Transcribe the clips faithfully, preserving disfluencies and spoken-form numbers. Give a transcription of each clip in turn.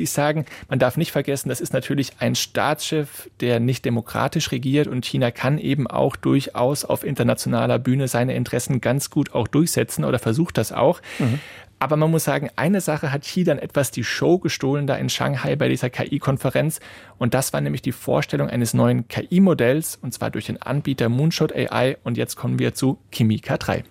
ich sagen, man darf nicht vergessen, das ist natürlich ein Staatschef, der nicht demokratisch regiert und China kann eben auch durchaus auf internationaler Bühne seine Interessen ganz gut auch durchsetzen oder versucht das auch. Mhm. Aber man muss sagen, eine Sache hat Xi dann etwas die Show gestohlen da in Shanghai bei dieser K I-Konferenz. Und das war nämlich die Vorstellung eines neuen K I-Modells, und zwar durch den Anbieter Moonshot A I. Und jetzt kommen wir zu Kimi K drei.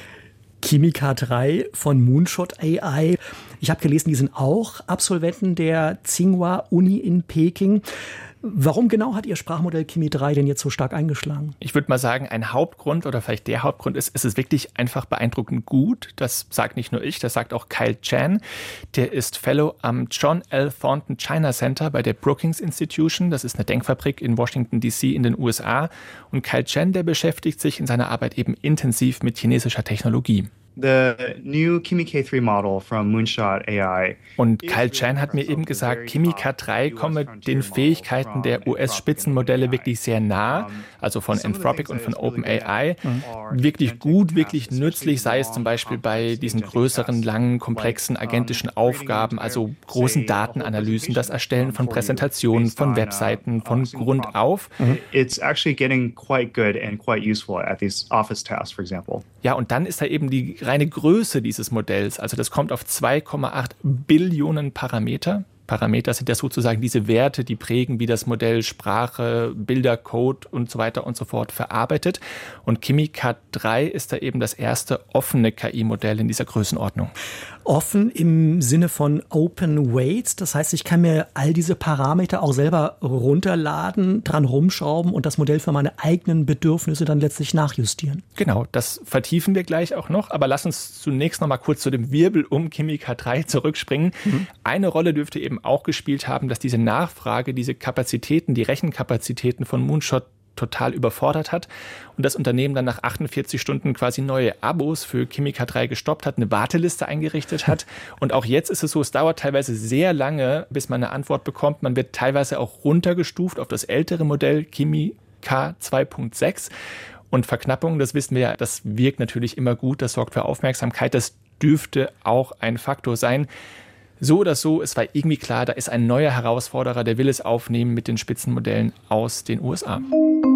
Kimi K drei von Moonshot A I. Ich habe gelesen, die sind auch Absolventen der Tsinghua-Uni in Peking. Warum genau hat Ihr Sprachmodell Kimi drei denn jetzt so stark eingeschlagen? Ich würde mal sagen, ein Hauptgrund oder vielleicht der Hauptgrund ist, es ist wirklich einfach beeindruckend gut. Das sagt nicht nur ich, das sagt auch Kyle Chan. Der ist Fellow am John L. Thornton China Center bei der Brookings Institution. Das ist eine Denkfabrik in Washington D C in den U S A. Und Kyle Chan, der beschäftigt sich in seiner Arbeit eben intensiv mit chinesischer Technologie. The new Kimi K drei model from Moonshot A I. Und Kyle Chan hat mir eben gesagt, Kimi K drei komme den Fähigkeiten der U S-Spitzenmodelle wirklich sehr nah, also von Anthropic und von OpenAI. Mhm. Wirklich gut, wirklich nützlich, sei es zum Beispiel bei diesen größeren, langen, komplexen agentischen Aufgaben, also großen Datenanalysen, das Erstellen von Präsentationen, von Webseiten, von Grund auf. Mhm. It's actually getting quite good and quite useful at these office tasks, for example. Ja, und dann ist da eben die reine Größe dieses Modells. Also das kommt auf zwei Komma acht Billionen Parameter. Parameter sind ja sozusagen diese Werte, die prägen, wie das Modell Sprache, Bilder, Code und so weiter und so fort verarbeitet. Und Kimi K drei ist da eben das erste offene K I-Modell in dieser Größenordnung. Offen im Sinne von Open Weights. Das heißt, ich kann mir all diese Parameter auch selber runterladen, dran rumschrauben und das Modell für meine eigenen Bedürfnisse dann letztlich nachjustieren. Genau, das vertiefen wir gleich auch noch. Aber lass uns zunächst noch mal kurz zu dem Wirbel um Kimi K drei zurückspringen. Mhm. Eine Rolle dürfte eben auch gespielt haben, dass diese Nachfrage, diese Kapazitäten, die Rechenkapazitäten von Moonshot total überfordert hat und das Unternehmen dann nach achtundvierzig Stunden quasi neue Abos für Kimi K drei gestoppt hat, eine Warteliste eingerichtet hat. Und auch jetzt ist es so, es dauert teilweise sehr lange, bis man eine Antwort bekommt. Man wird teilweise auch runtergestuft auf das ältere Modell Kimi K zwei Punkt sechs. Und Verknappung, das wissen wir ja, das wirkt natürlich immer gut, das sorgt für Aufmerksamkeit. Das dürfte auch ein Faktor sein. So oder so, es war irgendwie klar, da ist ein neuer Herausforderer, der will es aufnehmen mit den Spitzenmodellen aus den U S A.